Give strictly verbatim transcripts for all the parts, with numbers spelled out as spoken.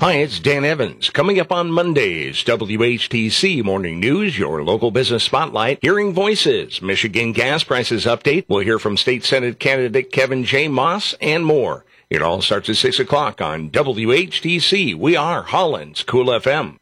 Hi, it's Dan Evans. Coming up on Mondays, W H T C Morning News, your local business spotlight, Hearing Voices, Michigan gas prices update. We'll hear from State Senate candidate Kevin J. Moss and more. It all starts at six o'clock on W H T C. We are Holland's Cool F M.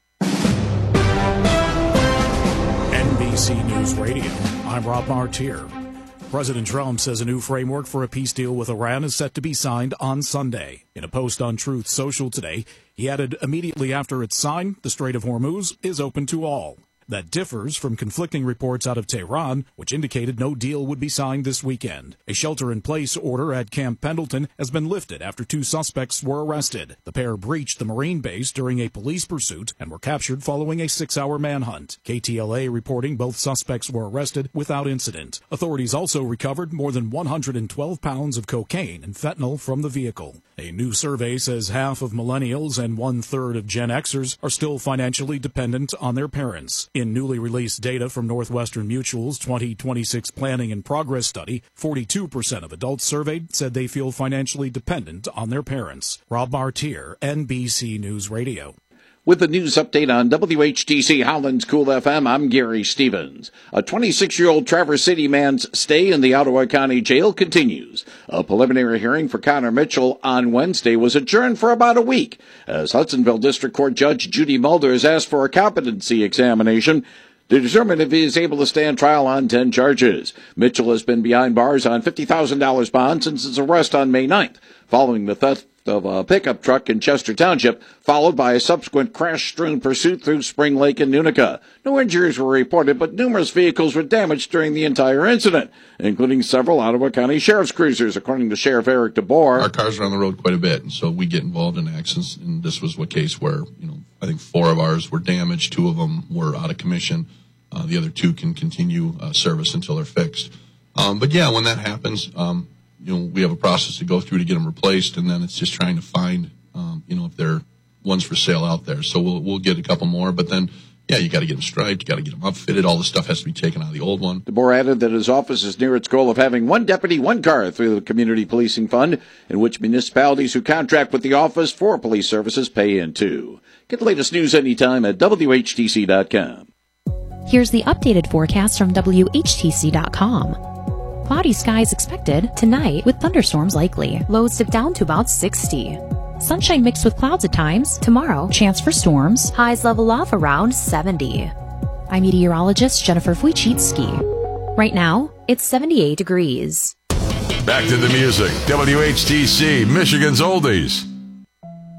N B C News Radio. I'm Rob Martier. President Trump says a new framework for a peace deal with Iran is set to be signed on Sunday. In a post on Truth Social today, he added immediately after it's signed, the Strait of Hormuz is open to all. That differs from conflicting reports out of Tehran, which indicated no deal would be signed this weekend. A shelter-in-place order at Camp Pendleton has been lifted after two suspects were arrested. The pair breached the Marine base during a police pursuit and were captured following a six-hour manhunt. K T L A reporting both suspects were arrested without incident. Authorities also recovered more than one hundred twelve pounds of cocaine and fentanyl from the vehicle. A new survey says half of millennials and one-third of Gen Xers are still financially dependent on their parents. In newly released data from Northwestern Mutual's twenty twenty-six Planning in Progress study, forty-two percent of adults surveyed said they feel financially dependent on their parents. Rob Martier, N B C News Radio. With the news update on W H T C Holland's Cool F M, I'm Gary Stevens. A twenty-six-year-old Traverse City man's stay in the Ottawa County Jail continues. A preliminary hearing for Connor Mitchell on Wednesday was adjourned for about a week, as Hudsonville District Court Judge Judy Mulder has asked for a competency examination to determine if he is able to stand trial on ten charges. Mitchell has been behind bars on fifty thousand dollars bond since his arrest on May ninth, following the theft of a pickup truck in Chester Township, followed by a subsequent crash-strewn pursuit through Spring Lake and Unica. No injuries were reported, but numerous vehicles were damaged during the entire incident, including several Ottawa County Sheriff's cruisers, according to Sheriff Eric DeBoer. Our cars are on the road quite a bit, and so we get involved in accidents, and this was a case where, you know, I think four of ours were damaged, two of them were out of commission. Uh, the other two can continue uh, service until they're fixed. Um, but yeah, when that happens, um, you know, we have a process to go through to get them replaced, and then it's just trying to find, um, you know, if there are ones for sale out there. So we'll we'll get a couple more, but then, yeah, you got to get them striped, you got to get them upfitted. All the stuff has to be taken out of the old one. DeBoer added that his office is near its goal of having one deputy, one car through the Community Policing Fund, in which municipalities who contract with the office for police services pay into. Get the latest news anytime at W H T C dot com. Here's the updated forecast from W H T C dot com. Cloudy skies expected tonight with thunderstorms likely. Lows dip down to about sixty. Sunshine mixed with clouds at times. Tomorrow, chance for storms. Highs level off around seventy. I'm meteorologist Jennifer Wojcicki. Right now, it's seventy-eight degrees. Back to the music. W H T C, Michigan's Oldies.